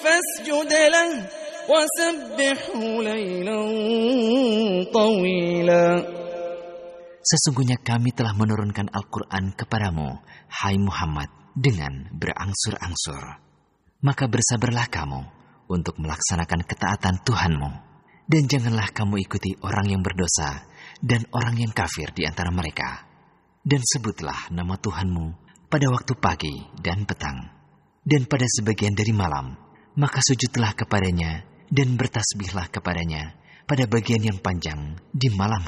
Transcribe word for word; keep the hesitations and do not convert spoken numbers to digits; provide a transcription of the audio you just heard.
فاسجد له وسبحه ليلا طويلا. Sesungguhnya kami telah menurunkan Al-Quran kepadamu, hai Muhammad, dengan berangsur-angsur. Maka bersabarlah kamu untuk melaksanakan ketaatan Tuhanmu. Dan janganlah kamu ikuti orang yang berdosa dan orang yang kafir di antara mereka. Dan sebutlah nama Tuhanmu pada waktu pagi dan petang. Dan pada sebagian dari malam, maka sujudlah kepadanya dan bertasbihlah kepadanya pada bagian yang panjang di malam